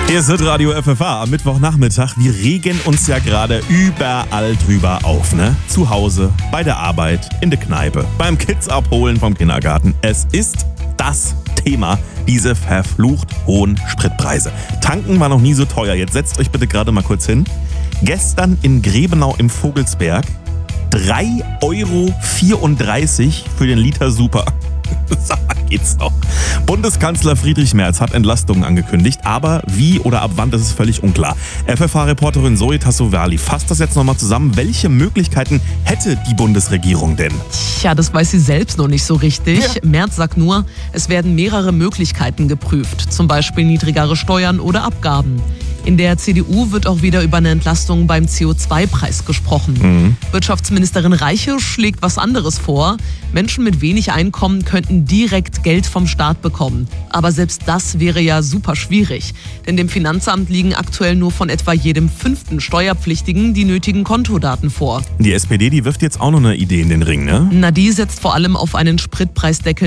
Hier ist Radio FFH am Mittwochnachmittag. Wir regen uns ja gerade überall drüber auf, ne? Zu Hause, bei der Arbeit, in der Kneipe, beim Kids abholen vom Kindergarten. Es ist das Thema, diese verflucht hohen Spritpreise. Tanken war noch nie so teuer. Jetzt setzt euch bitte gerade mal kurz hin. Gestern in Grebenau im Vogelsberg 3,34 € für den Liter Super. Geht's noch. Bundeskanzler Friedrich Merz hat Entlastungen angekündigt, aber wie oder ab wann, das ist völlig unklar. FFH-Reporterin Zoe Tassovali fasst das jetzt nochmal zusammen. Welche Möglichkeiten hätte die Bundesregierung denn? Tja, das weiß sie selbst noch nicht so richtig. Ja. Merz sagt nur, es werden mehrere Möglichkeiten geprüft, zum Beispiel niedrigere Steuern oder Abgaben. In der CDU wird auch wieder über eine Entlastung beim CO2-Preis gesprochen. Wirtschaftsministerin Reiche schlägt was anderes vor. Menschen mit wenig Einkommen könnten direkt Geld vom Staat bekommen. Aber selbst das wäre ja super schwierig. Denn dem Finanzamt liegen aktuell nur von etwa jedem 5. Steuerpflichtigen die nötigen Kontodaten vor. Die SPD, die wirft jetzt auch noch eine Idee in den Ring, ne? Die setzt vor allem auf einen Spritpreisdeckel